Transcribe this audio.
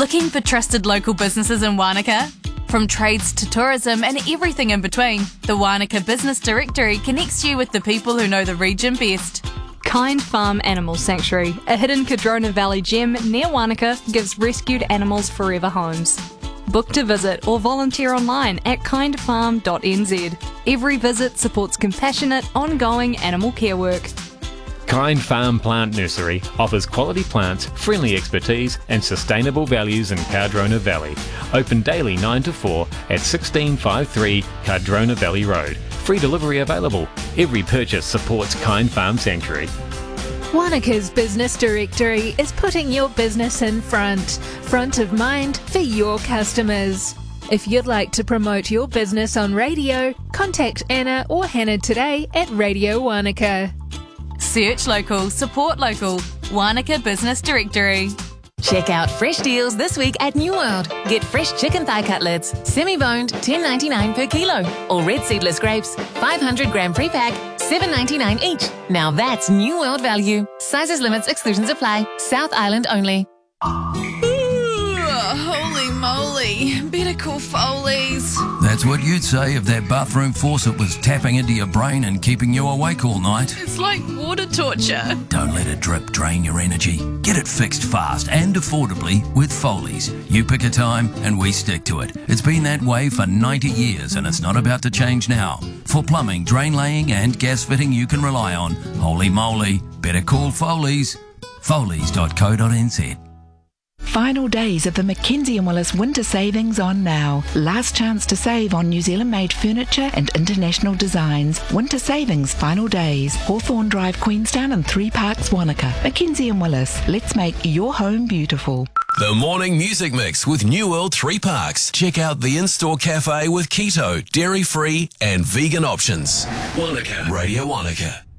Looking for trusted local businesses in Wānaka? From trades to tourism and everything in between, the Wānaka Business Directory connects you with the people who know the region best. Kind Farm Animal Sanctuary, a hidden Cardrona Valley gem near Wānaka, gives rescued animals forever homes. Book to visit or volunteer online at kindfarm.nz. Every visit supports compassionate, ongoing animal care work. Kind Farm Plant Nursery offers quality plants, friendly expertise and sustainable values in Cardrona Valley. Open daily 9 to 4 at 1653 Cardrona Valley Road. Free delivery available. Every purchase supports Kind Farm Sanctuary. Wānaka's Business Directory is putting your business in front of mind for your customers. If you'd like to promote your business on radio, contact Anna or Hannah today at Radio Wānaka. Search local, support local. Wānaka Business Directory. Check out fresh deals this week at New World. Get fresh chicken thigh cutlets, semi-boned, $10.99 per kilo. Or red seedless grapes, 500 gram pre-pack, $7.99 each. Now that's New World value. Sizes, limits, exclusions apply. South Island only. Holy moly. Better call Foley's. That's what you'd say if that bathroom faucet was tapping into your brain and keeping you awake all night. It's like water torture. Don't let a drip drain your energy. Get it fixed fast and affordably with Foley's. You pick a time and we stick to it. It's been that way for 90 years and it's not about to change now. For plumbing, drain laying and gas fitting you can rely on. Holy moly, better call Foley's. Foley's.co.nz. Final days of the Mackenzie & Willis Winter Savings on now. Last chance to save on New Zealand-made furniture and international designs. Winter Savings final days. Hawthorne Drive, Queenstown and 3 Parks, Wānaka. Mackenzie & Willis. Let's make your home beautiful. The Morning Music Mix with New World 3 Parks. Check out the in-store cafe with keto, dairy-free and vegan options. Wānaka, Radio Wānaka.